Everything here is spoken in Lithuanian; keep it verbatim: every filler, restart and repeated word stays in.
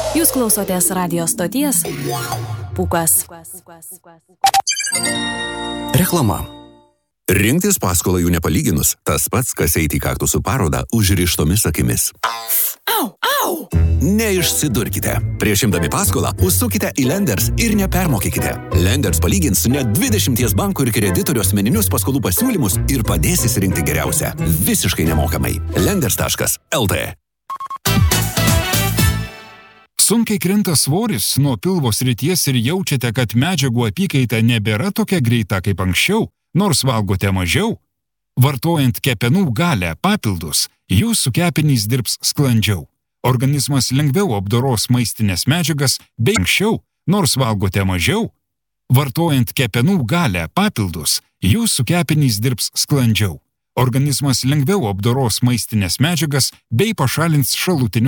Jūs klausotės radio stoties Pūkas. Reklama. Rinktis paskolą jų nepalyginus, tas pats, kas eiti į kaktusų parodą užrištomis akimis. Au, au! Neišsidurkite. Prieš imdami paskolą, užsukite į Lenders ir nepermokykite. Lenders palygins net dvidešimties bankų ir kreditorių asmeninius paskolų pasiūlymus ir padės įsirinkti geriausią. Visiškai nemokamai. Lenders taškas el tė. Sunkiai krinta svoris nuo pilvo srities ir jaučiate, kad medžiagų apykaita nebėra tokia greita kaip anksčiau, nors valgote mažiau. Vartojant kepenų galę papildus, jūsų kepenys dirbs sklandžiau. Organizmas lengviau apdoros maistinės medžiagas bei anksčiau, nors valgote mažiau. Vartojant kepenų galę papildus, jūsų kepenys dirbs sklandžiau. Organizmas lengviau apdoros maistinės medžiagas bei pašalins šalutinius